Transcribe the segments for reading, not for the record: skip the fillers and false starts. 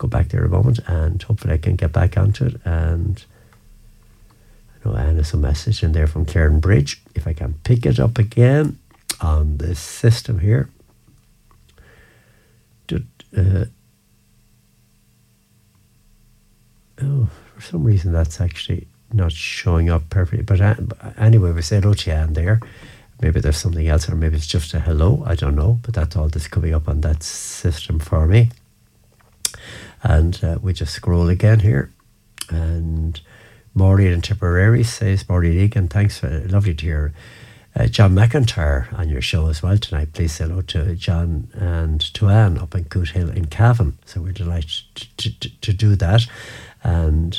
go back there a moment, and hopefully I can get back onto it. And I know Anna's a message in there from Karen Bridge. If I can pick it up again on this system here. For some reason that's actually not showing up perfectly. But anyway, we say hello to Anne there. Maybe there's something else, or maybe it's just a hello. I don't know. But that's all that's coming up on that system for me. And we just scroll again here. And Maureen in Tipperary says, Maureen Egan, thanks. Lovely to hear John McIntyre on your show as well tonight. Please say hello to John and to Anne up in Coot Hill in Cavan. So we're delighted to do that. And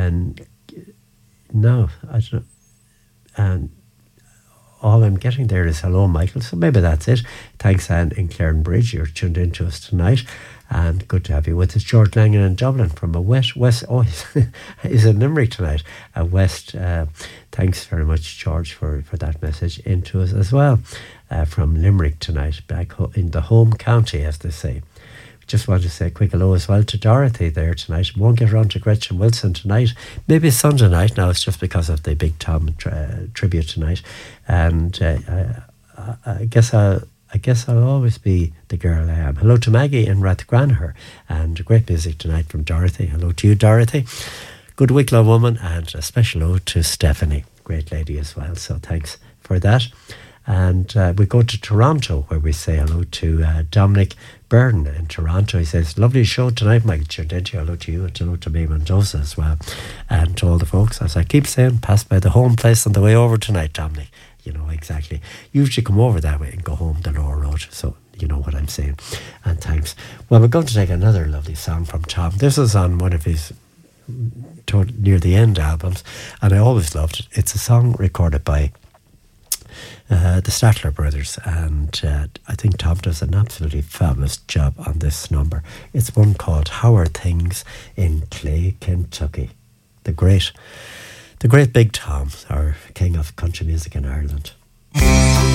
no, I don't know. And all I'm getting there is hello, Michael. So maybe that's it. Thanks, Anne in Clarenbridge. You're tuned in to us tonight. And good to have you with us. George Langan in Dublin from a west. Oh, he's in Limerick tonight. West. Thanks very much, George, for that message into us as well. From Limerick tonight, back in the home county, as they say. Just want to say a quick hello as well to Dorothy there tonight. Won't get around to Gretchen Wilson tonight. Maybe Sunday night. Now it's just because of the Big Tom tribute tonight. And I guess I'll always be the girl I am. Hello to Maggie in Rathgranher, and great music tonight from Dorothy. Hello to you, Dorothy. Good Wicklow woman, and a special hello to Stephanie, great lady as well. So thanks for that. And we go to Toronto, where we say hello to Dominic Byrne in Toronto. He says, lovely show tonight, Michael Cherdenti. Hello to you, and hello to May Mendoza as well. And to all the folks, as I keep saying, pass by the home place on the way over tonight, Dominic. You know, exactly. Usually come over that way and go home the lower road. So you know what I'm saying. And thanks. Well, we're going to take another lovely song from Tom. This is on one of his near the end albums, and I always loved it. It's a song recorded by the Statler Brothers, and I think Tom does an absolutely fabulous job on this number. It's one called How Are Things in Clay, Kentucky. The great Big Tom, our king of country music in Ireland.